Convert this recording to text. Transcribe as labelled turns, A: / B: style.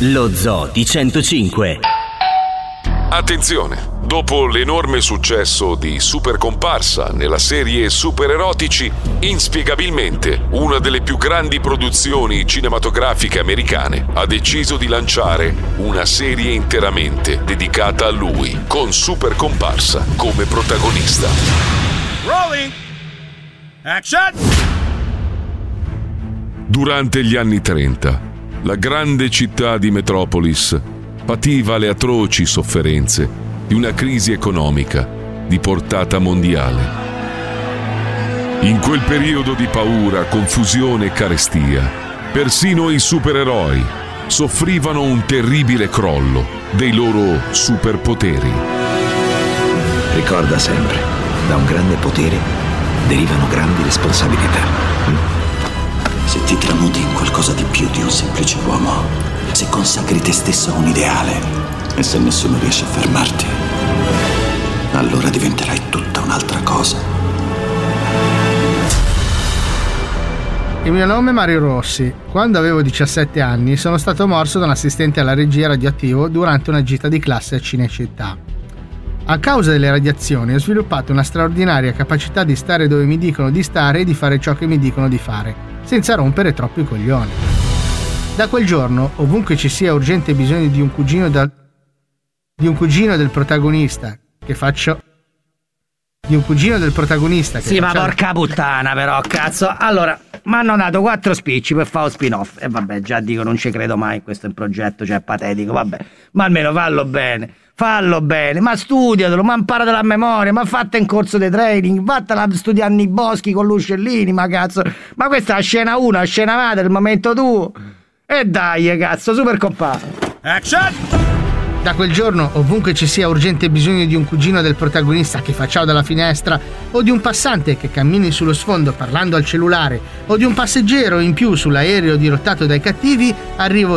A: Lo Zoo di 105.
B: Attenzione! Dopo l'enorme successo di Super Comparsa nella serie Super Erotici, inspiegabilmente una delle più grandi produzioni cinematografiche americane ha deciso di lanciare una serie interamente dedicata a lui, con Super Comparsa come protagonista.
C: Rolling! Action!
B: Durante gli anni 30, la grande città di Metropolis pativa le atroci sofferenze di una crisi economica di portata mondiale. In quel periodo di paura, confusione e carestia, persino i supereroi soffrivano un terribile crollo dei loro superpoteri.
D: Ricorda sempre, da un grande potere derivano grandi responsabilità.
E: Se ti tramuti in qualcosa di più di un semplice uomo, se consacri te stesso a un ideale, e se nessuno riesce a fermarti, allora diventerai tutta un'altra cosa.
F: Il mio nome è Mario Rossi. Quando avevo 17 anni sono stato morso da un assistente alla regia radioattivo durante una gita di classe a Cinecittà. A causa delle radiazioni ho sviluppato una straordinaria capacità di stare dove mi dicono di stare e di fare ciò che mi dicono di fare, senza rompere troppo i coglioni. Da quel giorno, ovunque ci sia urgente bisogno di un cugino del protagonista che faccio. Di un cugino del protagonista che
G: sì,
F: faccia...
G: ma porca puttana, però, cazzo. Allora, mi hanno dato 4 spicci per fare lo spin-off. E vabbè, già dico, non ci credo mai in questo progetto, cioè è patetico, vabbè. Ma almeno fallo bene, ma studiatelo, ma imparatelo a memoria, ma fatte in corso di training, vattela a studiare nei boschi con l'Uscellini, ma cazzo. Ma questa è la scena 1, la scena madre, il momento tuo. E dai, cazzo, Super Comparsa.
C: Action!
F: Da quel giorno, ovunque ci sia urgente bisogno di un cugino del protagonista che fa ciao dalla finestra, o di un passante che cammini sullo sfondo parlando al cellulare, o di un passeggero in più sull'aereo dirottato dai cattivi, arrivo